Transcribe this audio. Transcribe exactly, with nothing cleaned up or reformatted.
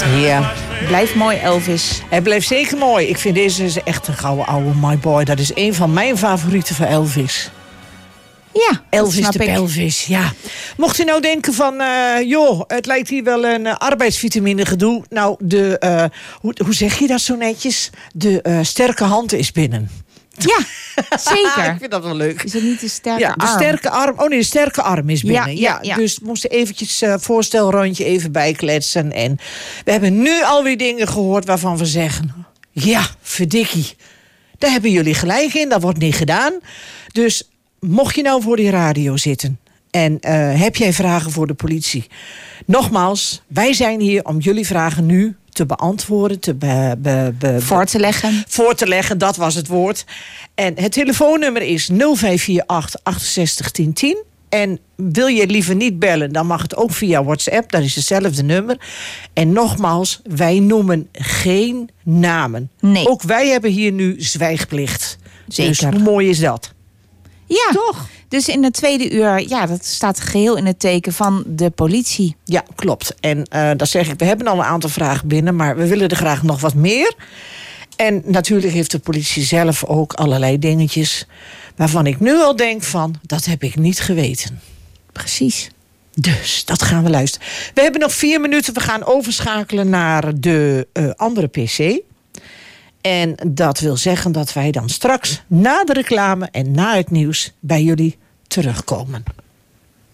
Ja. Blijft mooi, Elvis. Hij blijft zeker mooi. Ik vind deze is echt een gouden oude My Boy. Dat is een van mijn favorieten van Elvis. Ja, Elvis dat de snap ik. Pelvis, ja. Mocht u nou denken van, uh, joh, het lijkt hier wel een uh, arbeidsvitamine gedoe. Nou, de, uh, hoe, hoe zeg je dat zo netjes? De uh, sterke hand is binnen. Ja, zeker. Ik vind dat wel leuk. Is het niet de sterke ja, de arm? sterke arm. Oh nee, de sterke arm is binnen. Ja, Ja, ja, ja. Dus we moesten eventjes uh, voorstelrondje even bijkletsen. En we hebben nu alweer dingen gehoord waarvan we zeggen... Ja, verdikkie. Daar hebben jullie gelijk in. Dat wordt niet gedaan. Dus mocht je nou voor die radio zitten... en uh, heb jij vragen voor de politie... Nogmaals, wij zijn hier om jullie vragen nu... te beantwoorden, te be, be, be, voor te leggen. Voor te leggen, dat was het woord. En het telefoonnummer is nul vijf vier acht achtenzestig tien tien. En wil je liever niet bellen, dan mag het ook via WhatsApp. Dat is hetzelfde nummer. En nogmaals, wij noemen geen namen. Nee. Ook wij hebben hier nu zwijgplicht. Zeker. Dus hoe mooi is dat? Ja, toch? Dus in het tweede uur, ja, dat staat geheel in het teken van de politie. Ja, klopt. En uh, dat zeg ik, we hebben al een aantal vragen binnen... maar we willen er graag nog wat meer. En natuurlijk heeft de politie zelf ook allerlei dingetjes... waarvan ik nu al denk van, dat heb ik niet geweten. Precies. Dus, dat gaan we luisteren. We hebben nog vier minuten, we gaan overschakelen naar de uh, andere pc... En dat wil zeggen dat wij dan straks na de reclame en na het nieuws bij jullie terugkomen.